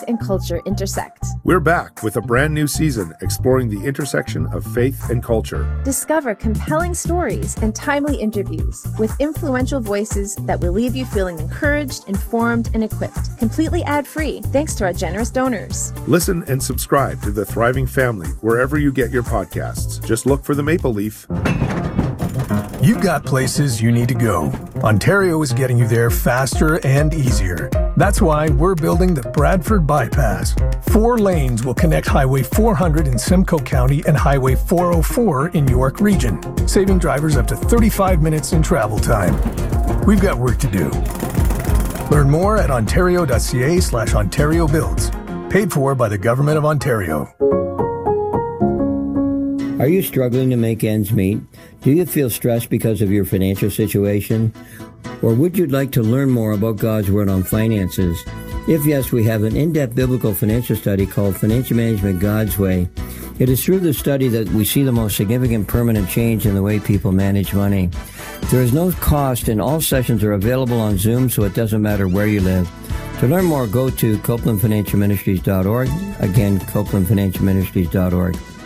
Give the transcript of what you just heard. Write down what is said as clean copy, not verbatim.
and culture intersect. We're back with a brand new season exploring the intersection of faith and culture. Discover compelling stories and timely interviews with influential voices that will leave you feeling encouraged, informed, and equipped. Completely ad-free, thanks to our generous donors. Listen and subscribe to The Thriving Family wherever you get your podcasts. Just look for the Maple Leaf. You've got places you need to go. Ontario is getting you there faster and easier. That's why we're building the Bradford Bypass. 4 lanes will connect Highway 400 in Simcoe County and Highway 404 in York Region, saving drivers up to 35 minutes in travel time. We've got work to do. Learn more at ontario.ca/Ontario Builds. Paid for by the Government of Ontario. Are you struggling to make ends meet? Do you feel stressed because of your financial situation? Or would you like to learn more about God's Word on finances? If yes, we have an in-depth biblical financial study called Financial Management God's Way. It is through this study that we see the most significant permanent change in the way people manage money. There is no cost and all sessions are available on Zoom, so it doesn't matter where you live. To learn more, go to CopelandFinancialMinistries.org. Again, CopelandFinancialMinistries.org.